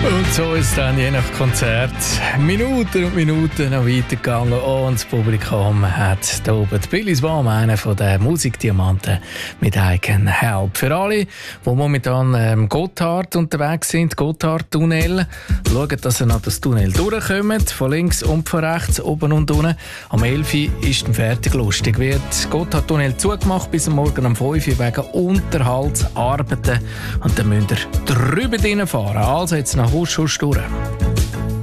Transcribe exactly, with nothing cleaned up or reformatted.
Und so ist dann je nach Konzert Minuten und Minuten noch weitergegangen und das Publikum hat da oben Billy Swan, einer von den Musikdiamanten mit I Can Help. Für alle, die momentan im Gotthard unterwegs sind, Gotthard-Tunnel, schauen, dass sie noch das Tunnel durchkommen, von links und von rechts, oben und unten. Am elf Uhr ist dann fertig lustig. Wird Gotthard-Tunnel zugemacht bis am Morgen um fünf Uhr wegen Unterhaltsarbeiten und dann müsst ihr drüber fahren. Also jetzt nach Husch, Husch durch.